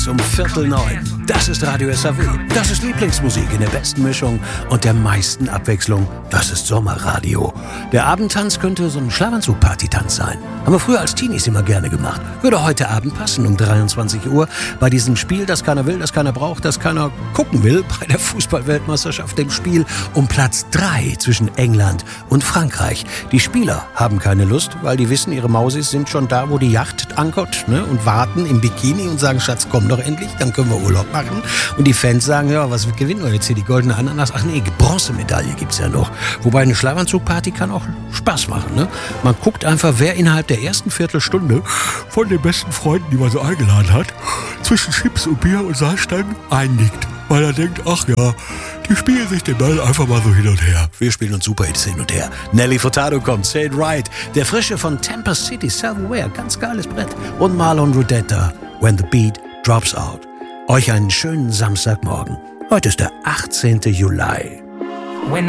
Um 8:45. Das ist Radio SAW. Das ist Lieblingsmusik in der besten Mischung und der meisten Abwechslung. Das ist Sommerradio. Der Abendtanz könnte so ein Schlafanzug-Partytanz sein. Haben wir früher als Teenies immer gerne gemacht. Würde heute Abend passen um 23 Uhr bei diesem Spiel, das keiner will, das keiner braucht, das keiner gucken will, bei der Fußball-Weltmeisterschaft, dem Spiel um Platz 3 zwischen England und Frankreich. Die Spieler haben keine Lust, weil die wissen, ihre Mausis sind schon da, wo die Yacht ankert, ne, und warten im Bikini und sagen, Schatz, komm doch endlich, dann können wir Urlaub machen. Und die Fans sagen, ja, was gewinnen wir jetzt hier, die goldene Ananas? Ach nee, Bronzemedaille gibt's ja noch. Wobei eine Schlafanzugparty kann auch Spaß machen, ne? Man guckt einfach, wer innerhalb der ersten Viertelstunde von den besten Freunden, die man so eingeladen hat, zwischen Chips und Bier und Salzstangen einnickt. Weil er denkt, ach ja, die spielen sich den Ball einfach mal so hin und her. Wir spielen uns Superhits hin und her. Nelly Furtado kommt, Say It Right. Der Frische von Tampa City, Self-Aware, ganz geiles Brett. Und Marlon Rudetta, When the Beat Drops Out. Euch einen schönen Samstagmorgen. Heute ist der 18. Juli.